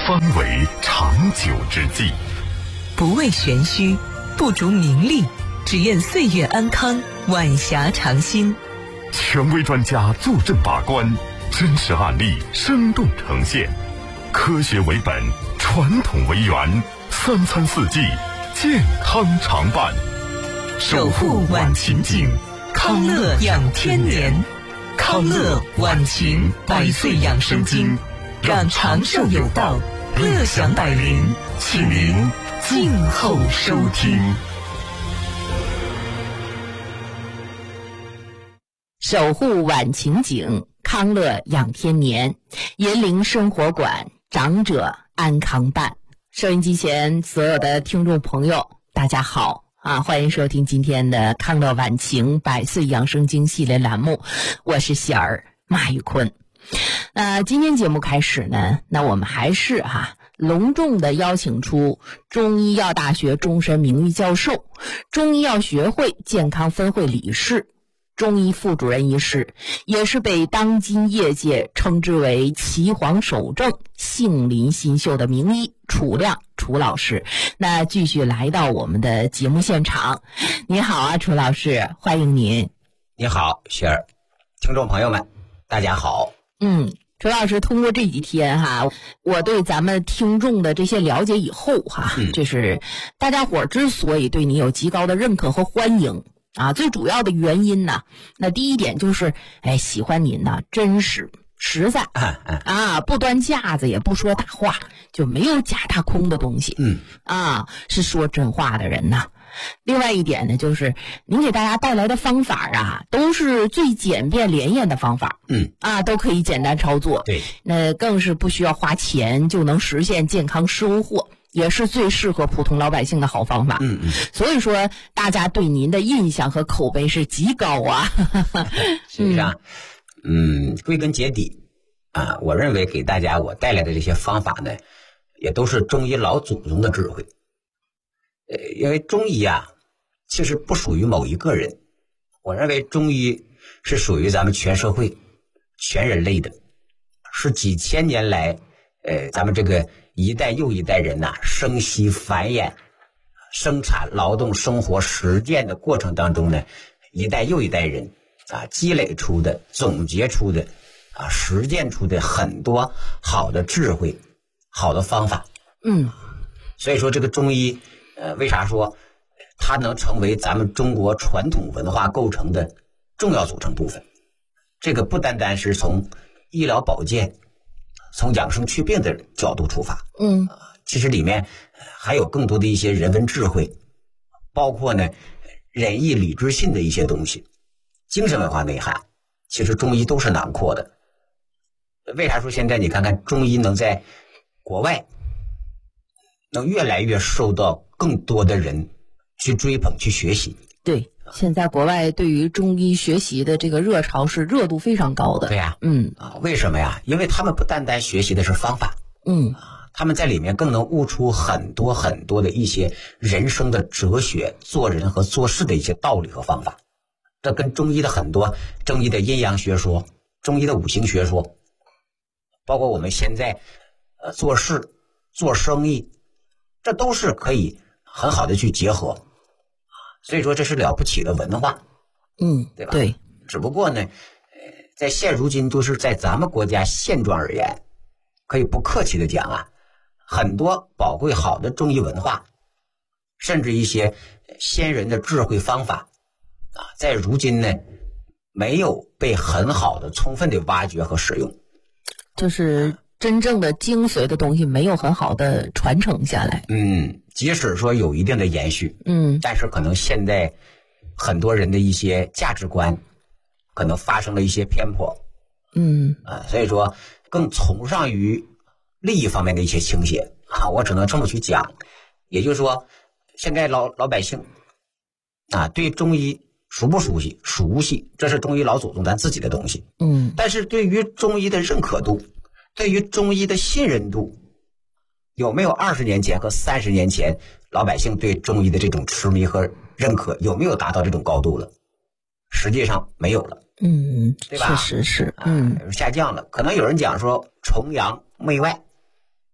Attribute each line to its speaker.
Speaker 1: 方为长久之计。
Speaker 2: 不为玄虚，不逐名利，只愿岁月安康，晚霞常新。
Speaker 1: 权威专家坐镇把关，真实案例生动呈现，科学为本，传统为源，3餐4季健康常伴。
Speaker 2: 守护晚晴景，康乐养天年。康乐晚晴100岁养生经，让长寿有道，乐享百龄，请您静候收听。
Speaker 3: 守护晚晴景，康乐养天年，银陵生活馆，长者安康办。收音机前所有的听众朋友，大家好欢迎收听今天的康乐晚晴100岁养生经系列栏目，我是喜儿马玉坤。今天节目开始呢，那我们还是隆重的邀请出中医药大学终身名誉教授、中医药学会健康分会理事、中医副主任医师，也是被当今业界称之为岐黄首正、杏林新秀的名医楚亮楚老师。那继续来到我们的节目现场。你好楚老师，欢迎您。
Speaker 4: 你好雪儿，听众朋友们大家好。
Speaker 3: 楚老师，通过这几天我对咱们听众的这些了解以后就是大家伙之所以对你有极高的认可和欢迎最主要的原因呢，那第一点就是喜欢您呢真实实在不端架子也不说大话，就没有假大空的东西是说真话的人呐。另外一点呢，就是您给大家带来的方法都是最简便连验的方法都可以简单操作，
Speaker 4: 对，
Speaker 3: 那更是不需要花钱就能实现健康收获，也是最适合普通老百姓的好方法。所以说大家对您的印象和口碑是极高
Speaker 4: 实际上归根结底我认为给大家我带来的这些方法呢，也都是中医老祖宗的智慧。因为中医其实不属于某一个人，我认为中医是属于咱们全社会全人类的，是几千年来咱们这个一代又一代人生息繁衍生产劳动生活实践的过程当中呢，一代又一代人积累出的总结出的实践出的很多好的智慧好的方法。所以说这个中医为啥说它能成为咱们中国传统文化构成的重要组成部分？这个不单单是从医疗保健从养生祛病的角度出发其实里面还有更多的一些人文智慧，包括呢仁义礼智信的一些东西，精神文化内涵，其实中医都是囊括的。为啥说现在你看看中医能在国外能越来越受到更多的人去追捧去学习？
Speaker 3: 对，现在国外对于中医学习的这个热潮是热度非常高的。
Speaker 4: 对为什么呀？因为他们不单单学习的是方法他们在里面更能悟出很多很多的一些人生的哲学，做人和做事的一些道理和方法。这跟中医的很多中医的阴阳学说，中医的五行学说，包括我们现在做事做生意，这都是可以很好的去结合。所以说这是了不起的文化对吧？
Speaker 3: 对。
Speaker 4: 只不过呢在现如今就是在咱们国家现状而言，可以不客气的讲很多宝贵好的中医文化，甚至一些先人的智慧方法在如今呢没有被很好的充分的挖掘和使用，
Speaker 3: 就是真正的精髓的东西没有很好的传承下来。
Speaker 4: 即使说有一定的延续但是可能现在很多人的一些价值观可能发生了一些偏颇所以说更崇尚于利益方面的一些倾斜我只能这么去讲。也就是说现在老百姓对中医熟不熟悉？熟悉，这是中医老祖宗咱自己的东西但是对于中医的认可度，对于中医的信任度，有没有20年前和30年前老百姓对中医的这种痴迷和认可有没有达到这种高度了？实际上没有了对吧？
Speaker 3: 确实是
Speaker 4: 下降了。可能有人讲说崇洋媚外